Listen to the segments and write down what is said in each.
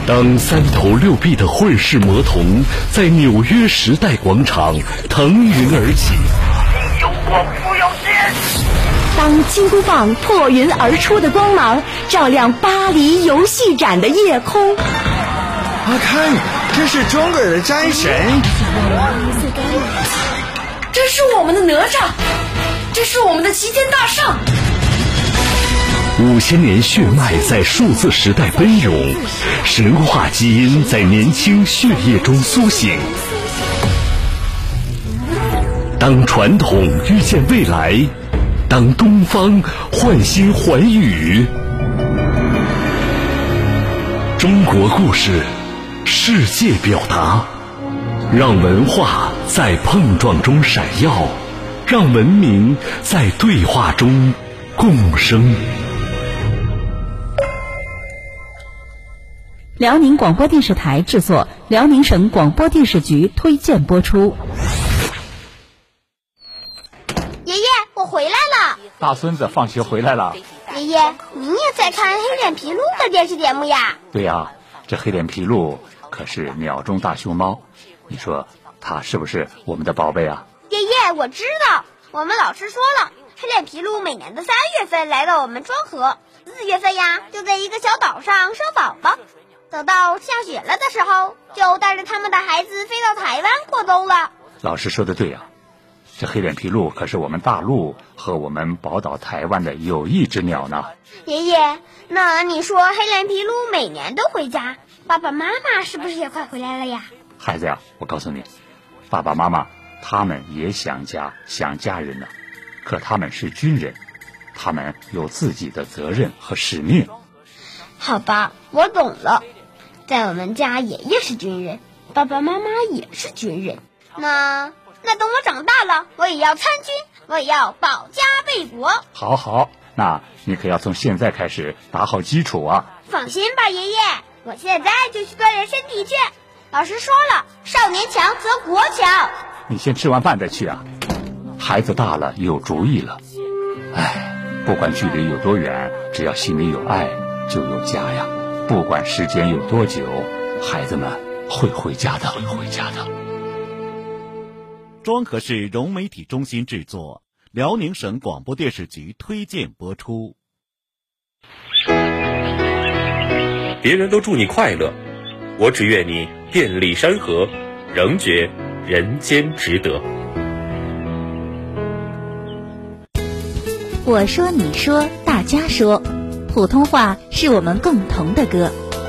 当三头六臂的混世魔童在纽约时代广场腾云而起， 有光复有剑。 当金箍棒破云而出的光芒照亮巴黎游戏展的夜空， 看，这是中国的战神， 这是我们的哪吒，这是我们的齐天大圣。 5000年血脉在数字时代奔涌，神话基因在年轻血液中苏醒。当传统遇见未来，当东方焕新寰宇。中国故事，世界表达，让文化在碰撞中闪耀，让文明在对话中共生。 辽宁广播电视台制作，辽宁省广播电视局推荐播出。 爷爷，我回来了。 大孙子放学回来了。 爷爷，您也在看黑脸琵鹭的电视节目呀？ 对呀，这黑脸琵鹭可是鸟中大熊猫，你说它是不是我们的宝贝啊？ 爷爷，我知道，我们老师说了，黑脸琵鹭每年的3月份来到我们庄河，4月份呀就在一个小岛上生宝宝，等到下雪了的时候，就带着他们的孩子飞到台湾过冬了。 老师说的对啊，这黑脸琵鹭可是我们大陆和我们宝岛台湾的友谊之鸟呢。 爷爷，那你说黑脸琵鹭每年都回家，爸爸妈妈是不是也快回来了呀？ 孩子呀，我告诉你，爸爸妈妈他们也想家想家人呢，可他们是军人，他们有自己的责任和使命。 好吧，我懂了。在我们家，爷爷是军人，爸爸妈妈也是军人。那等我长大了，我也要参军，我也要保家卫国。 好，那你可要从现在开始打好基础啊。 放心吧，爷爷，我现在就去锻炼身体去。老师说了，少年强则国强。 你先吃完饭再去啊。孩子大了有主意了。不管距离有多远，只要心里有爱，就有家呀。不管时间有多久，孩子们会回家的， 庄河市融媒体中心制作，辽宁省广播电视局推荐播出。 别人都祝你快乐，我只愿你遍历山河，仍觉人间值得。 我说你说大家说，普通话是我们共同的歌。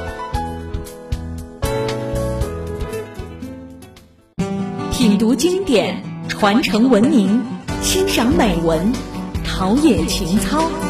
品读经典，传承文明，欣赏美文，陶冶情操。